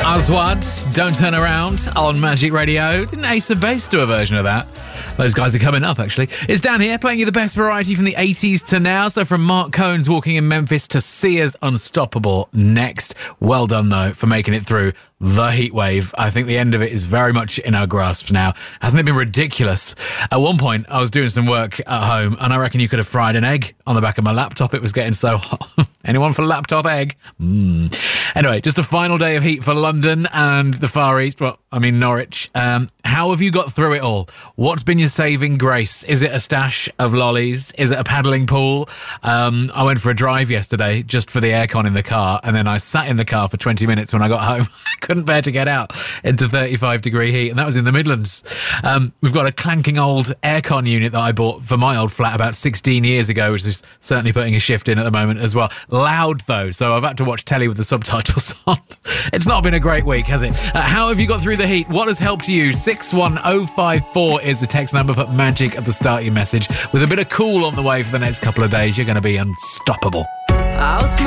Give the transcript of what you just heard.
Aswad, Don't Turn Around on Magic Radio. Didn't Ace of Base do a version of that? Those guys are coming up, actually. It's Dan here, playing you the best variety from the 80s to now. So from Mark Cohen's Walking in Memphis to Sia's Unstoppable next. Well done, though, for making it through the heatwave. I think the end of it is very much in our grasp now. Hasn't it been ridiculous? At one point, I was doing some work at home, and I reckon you could have fried an egg on the back of my laptop. It was getting so hot. Anyone for laptop egg? Anyway, just a final day of heat for London and the Far East. Well, I mean Norwich. How have you got through it all? What's been your saving grace? Is it a stash of lollies? Is it a paddling pool? I went for a drive yesterday just for the aircon in the car, and then I sat in the car for 20 minutes when I got home. I couldn't bear to get out into 35-degree heat, and that was in the Midlands. We've got a clanking old aircon unit that I bought for my old flat about 16 years ago, which is certainly putting a shift in at the moment as well. Loud, though, so I've had to watch telly with the subtitles on. It's not been a great week, has it? How have you got through the heat? What has helped you? 61054 is the text number. Put magic at the start of your message. With a bit of cool on the way for the next couple of days, you're going to be unstoppable. I'll smile.